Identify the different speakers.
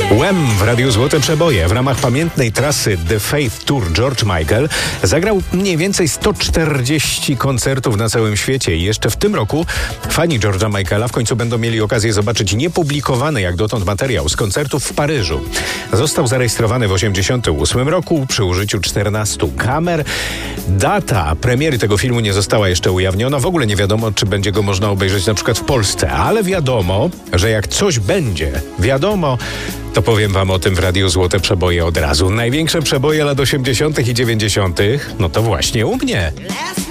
Speaker 1: Wham! W Radiu Złote Przeboje w ramach pamiętnej trasy The Faith Tour George Michael zagrał mniej więcej 140 koncertów na całym świecie i jeszcze w tym roku fani George'a Michaela w końcu będą mieli okazję zobaczyć niepublikowany jak dotąd materiał z koncertów w Paryżu. Został zarejestrowany w 1988 roku przy użyciu 14 kamer. Data premiery tego filmu nie została jeszcze ujawniona. W ogóle nie wiadomo, czy będzie go można obejrzeć na przykład w Polsce, ale wiadomo, że jak coś będzie wiadomo, to powiem wam o tym w Radiu Złote Przeboje od razu. Największe przeboje lat 80. i 90. no to właśnie u mnie.